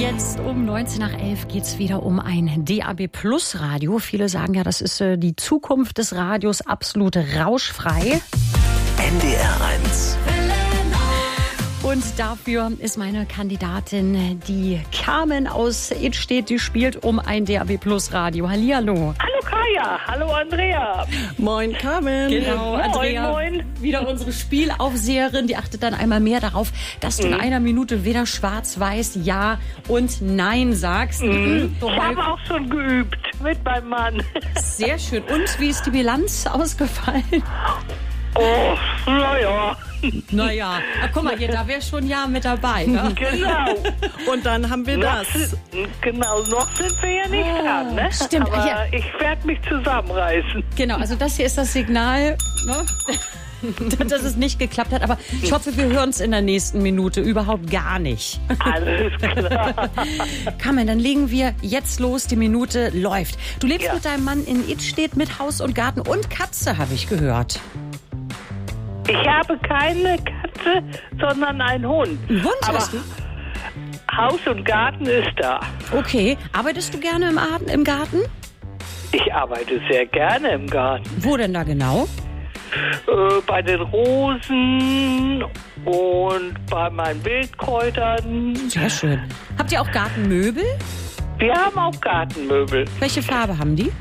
Jetzt um 11:19 geht's wieder um ein DAB Plus Radio. Viele sagen ja, das ist die Zukunft des Radios, absolut rauschfrei. NDR 1. Und dafür ist meine Kandidatin, die Carmen aus Idstedt, die spielt um ein DAB Plus Radio. Hallihallo. Hallo Kaya, hallo Andrea. Moin Carmen. Genau, Andrea, moin. wieder unsere Spielaufseherin, die achtet dann einmal mehr darauf, dass du in einer Minute weder schwarz-weiß Ja und Nein sagst. Ich habe auch schon geübt mit meinem Mann. Sehr schön. Und wie ist die Bilanz ausgefallen? Oh, naja. Naja, guck mal hier, da wäre schon Ja mit dabei. Ne? Genau. Und dann haben wir das. Genau, noch sind wir ja nicht dran, ne? Stimmt, aber ja. ich werde mich zusammenreißen. Genau, also das hier ist das Signal, ne? Dass es nicht geklappt hat. Aber ich hoffe, wir hören es in der nächsten Minute überhaupt gar nicht. Alles klar. Carmen, dann legen wir jetzt los. Die Minute läuft. Du lebst Ja. mit deinem Mann in Idstedt mit Haus und Garten und Katze, habe ich gehört. Ich habe keine Katze, sondern einen Hund. Einen Hund aber hast du? Haus und Garten ist da. Okay. Arbeitest du gerne im Garten? Ich arbeite sehr gerne im Garten. Wo denn da genau? Bei den Rosen und bei meinen Wildkräutern. Sehr schön. Habt ihr auch Gartenmöbel? Wir haben auch Gartenmöbel. Welche Farbe haben die?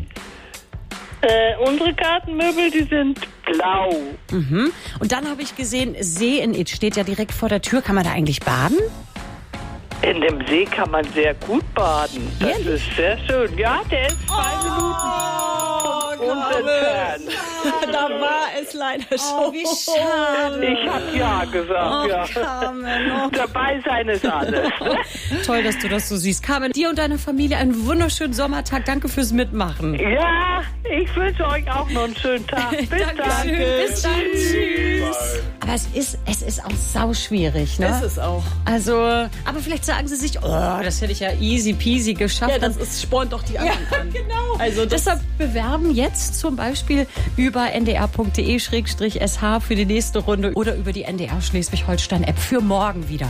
Unsere Gartenmöbel, die sind blau. Mhm. Und dann habe ich gesehen, See in Idstedt steht ja direkt vor der Tür. Kann man da eigentlich baden? In dem See kann man sehr gut baden. Das Ehrlich? ist sehr schön. Ja, der ist 2 Minuten von uns entfernt. Da war es leider schon. Oh, wie schade. Ich habe ja gesagt, ja. Carmen, oh. Dabei sein ist alles. Toll, dass du das so siehst. Carmen, dir und deiner Familie einen wunderschönen Sommertag. Danke fürs Mitmachen. Ja, ich wünsche euch auch noch einen schönen Tag. Bis dann. Dankeschön. Bis dann. Tschüss. Aber es ist auch sauschwierig, ne? Ist es auch. Also, aber vielleicht sagen sie sich, oh, das hätte ich ja easy peasy geschafft. Ja, das ist, spornt doch die anderen an. Genau. Also das- deshalb bewerben jetzt zum Beispiel über ndr.de/sh für die nächste Runde oder über die NDR Schleswig-Holstein-App für morgen wieder.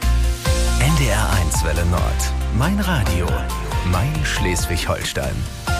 NDR 1 Welle Nord. Mein Radio. Mein Schleswig-Holstein.